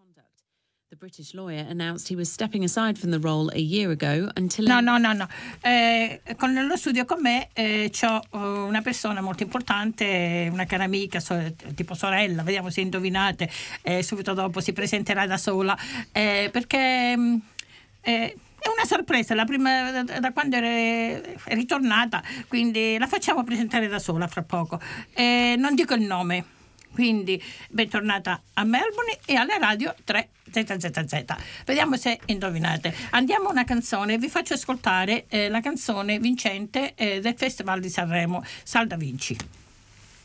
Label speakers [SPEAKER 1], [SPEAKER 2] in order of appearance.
[SPEAKER 1] The British lawyer announced he was stepping aside from the role a year ago until...
[SPEAKER 2] No. Con lo studio con me c'ho una persona molto importante, una cara amica, tipo sorella, vediamo se indovinate, subito dopo si presenterà da sola, perché è una sorpresa, la prima da quando è ritornata, quindi la facciamo presentare da sola fra poco. Non dico il nome. Quindi bentornata a Melbourne e alla radio 3 ZZZ. Vediamo se indovinate. Andiamo a una canzone, vi faccio ascoltare la canzone vincente del Festival di Sanremo, Salda Vinci.